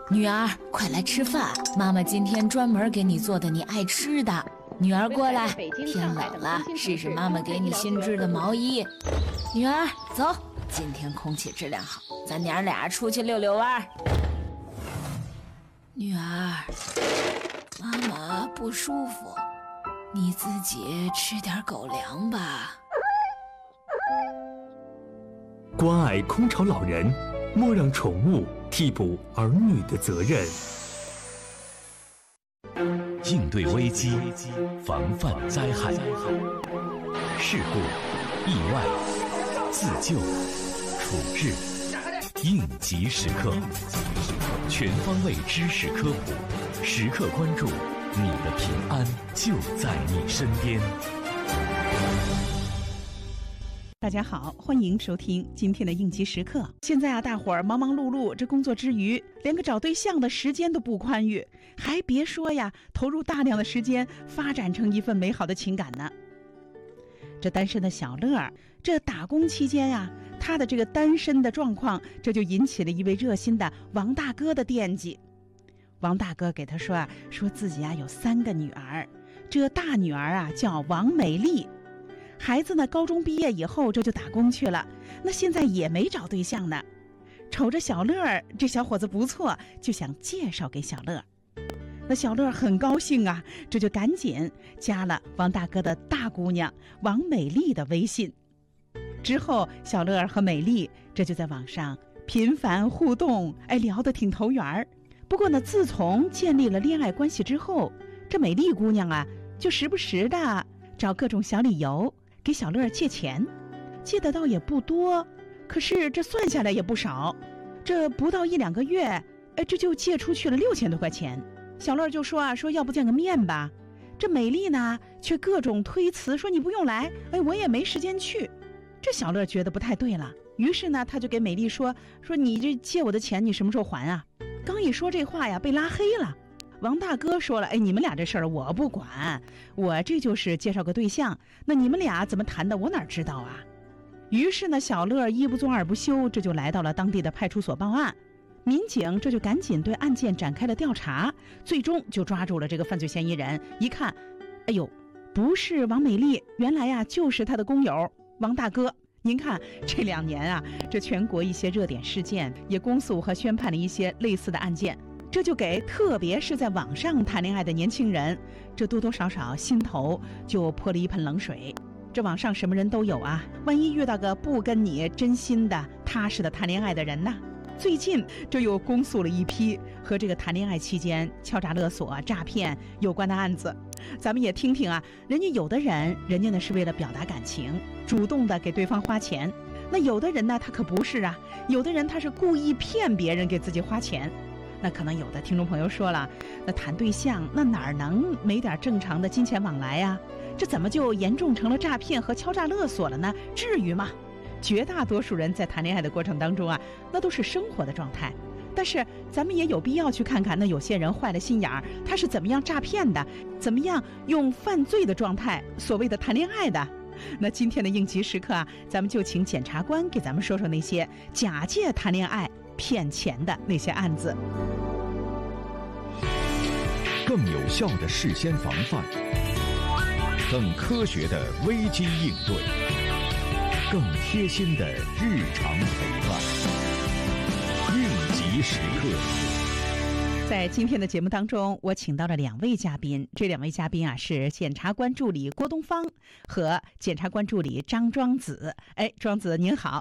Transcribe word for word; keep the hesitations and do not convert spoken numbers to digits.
女儿，快来吃饭，妈妈今天专门给你做的你爱吃的。女儿过来，天冷了，试试妈妈给你新织的毛衣。女儿，走，今天空气质量好，咱娘俩出去溜溜弯。女儿，妈妈不舒服，你自己吃点狗粮吧。 关爱空巢老人，莫让宠物替补儿女的责任。 应对危机，防范灾害，事故、意外、自救、处置，应急时刻，全方位知识科普，时刻关注你的平安就在你身边。 大家好，欢迎收听今天的应急时刻。现在啊，大伙儿忙忙碌碌，这工作之余，连个找对象的时间都不宽裕，还别说呀，投入大量的时间发展成一份美好的情感呢。这单身的小乐，这打工期间呀，他的这个单身的状况，这就引起了一位热心的王大哥的惦记。王大哥给他说啊，说自己啊有三个女儿，这大女儿啊叫王美丽。孩子呢，高中毕业以后这就打工去了，那现在也没找对象呢。瞅着小乐儿这小伙子不错，就想介绍给小乐。那小乐很高兴啊，这就赶紧加了王大哥的大姑娘王美丽的微信。之后小乐和美丽这就在网上频繁互动，哎，聊得挺投缘儿。不过呢，自从建立了恋爱关系之后，这美丽姑娘啊就时不时的找各种小理由给小乐借钱，借的倒也不多，可是这算下来也不少。这不到一两个月，哎，这就借出去了六千多块钱。小乐就说啊，说要不见个面吧。这美丽呢，却各种推辞，说你不用来，哎，我也没时间去。这小乐觉得不太对了，于是呢，他就给美丽说，说你这借我的钱，你什么时候还啊？刚一说这话呀，被拉黑了。王大哥说了，哎，你们俩这事儿我不管，我这就是介绍个对象，那你们俩怎么谈的，我哪知道啊？于是呢，小乐一不做二不休，这就来到了当地的派出所报案。民警这就赶紧对案件展开了调查，最终就抓住了这个犯罪嫌疑人。一看，哎呦，不是王美丽，原来呀就是他的工友王大哥。您看这两年啊，这全国一些热点事件也公诉和宣判了一些类似的案件，这就给特别是在网上谈恋爱的年轻人，这多多少少心头就泼了一盆冷水。这网上什么人都有啊，万一遇到个不跟你真心的踏实的谈恋爱的人呢？最近这又公诉了一批和这个谈恋爱期间敲诈勒索诈骗有关的案子。咱们也听听啊，人家有的人人家呢是为了表达感情，主动的给对方花钱，那有的人呢他可不是啊，有的人他是故意骗别人给自己花钱。那可能有的听众朋友说了，那谈对象那哪能没点正常的金钱往来啊？这怎么就严重成了诈骗和敲诈勒索了呢？至于吗？绝大多数人在谈恋爱的过程当中啊，那都是生活的状态。但是咱们也有必要去看看，那有些人坏了心眼儿，他是怎么样诈骗的，怎么样用犯罪的状态所谓的谈恋爱的。那今天的应急时刻啊，咱们就请检察官给咱们说说那些假借谈恋爱骗钱的那些案子。 更有效的事先防范，更科学的危机应对，更贴心的日常陪伴。应急时刻。 在今天的节目当中，我请到了两位嘉宾，这两位嘉宾啊是检察官助理郭东方和检察官助理张庄子。哎，庄子您好。